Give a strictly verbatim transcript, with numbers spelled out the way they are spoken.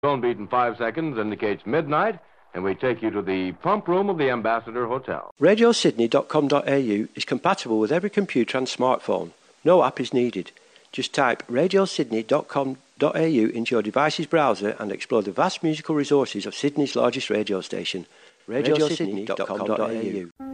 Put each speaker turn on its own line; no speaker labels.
Tone beat in five seconds indicates midnight, and we take you to the pump room of the Ambassador Hotel.
radio sydney dot com dot a u is compatible with every computer and smartphone. No app is needed. Just type radio sydney dot com dot a u into your device's browser and explore the vast musical resources of Sydney's largest radio station, radio sydney dot com dot a u.